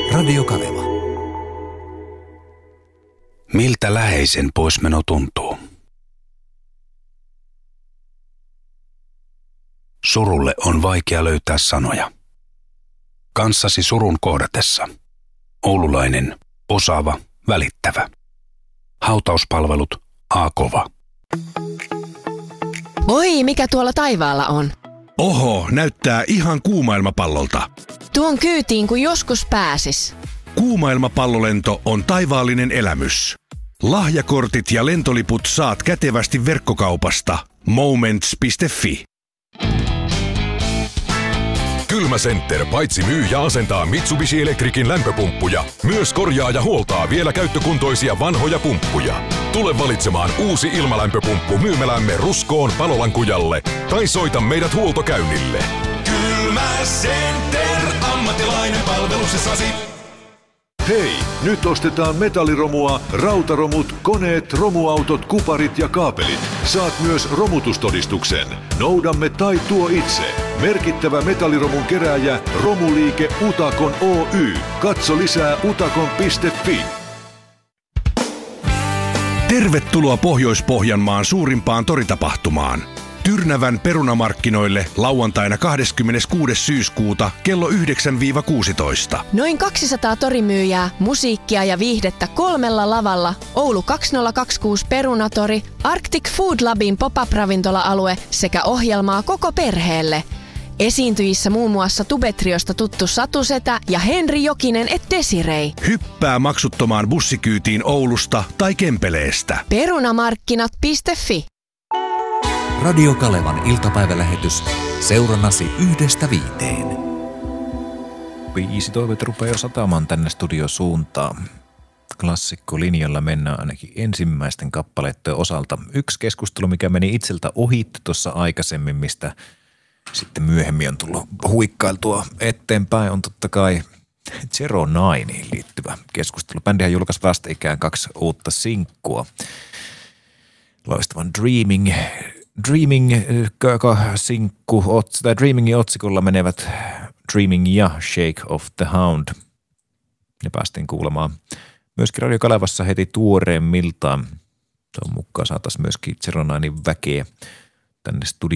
Radio Kaleva. Miltä läheisen poismeno tuntuu? Surulle on vaikea löytää sanoja. Kanssasi surun kohdatessa. Oululainen, osaava, välittävä. Hautauspalvelut A-kova. Oi, mikä tuolla taivaalla on? Oho, näyttää ihan kuumailmapallolta. Tuon kyytiin kun joskus pääsis. Kuumailmapallolento on taivaallinen elämys. Lahjakortit ja lentoliput saat kätevästi verkkokaupasta moments.fi. Kylmä Center paitsi myy ja asentaa Mitsubishi Electricin lämpöpumppuja, myös korjaa ja huoltaa vielä käyttökuntoisia vanhoja pumppuja. Tule valitsemaan uusi ilmalämpöpumppu myymälämme Ruskoon Palolankujalle tai soita meidät huoltokäynnille. Kylmä Center, ammattilainen palveluksessasi. Hei, nyt ostetaan metalliromua, rautaromut, koneet, romuautot, kuparit ja kaapelit. Saat myös romutustodistuksen. Noudamme tai tuo itse. Merkittävä metalliromun kerääjä Romuliike Utakon Oy. Katso lisää utakon.fi. Tervetuloa Pohjois-Pohjanmaan suurimpaan toritapahtumaan. Tyrnävän perunamarkkinoille lauantaina 26. syyskuuta kello 9-16. Noin 200 torimyyjää, musiikkia ja viihdettä 3 lavalla. Oulu 2026 Perunatori, Arctic Food Labin pop-up-ravintola-alue sekä ohjelmaa koko perheelle. Esiintyjissä muun muassa Tubetriosta tuttu Satu Setä ja Henri Jokinen et Desirei. Hyppää maksuttomaan bussikyytiin Oulusta tai Kempeleestä. Perunamarkkinat.fi. Radio Kalevan iltapäivälähetys seurannasi 1-5. Biisitoivet rupeaa jo satamaan tänne studiosuuntaan. Klassikkolinjalla mennään ainakin ensimmäisten kappaleiden osalta. Yksi keskustelu, mikä meni itseltä ohi tuossa aikaisemmin, mistä sitten myöhemmin on tullut huikkailtua eteenpäin, on totta kai Zero Nineen liittyvä keskustelu. Bändihän julkaisi vastikään 2 uutta sinkkua. Loistavan Dreamingin otsikolla menevät Dreaming ja Shake of the Hound. Ne päästiin kuulemaan myöskin Radio Kalevassa heti tuoreemmiltaan. Tuon mukaan saataisiin myöskin Zero Nineen väkeä tänne studioon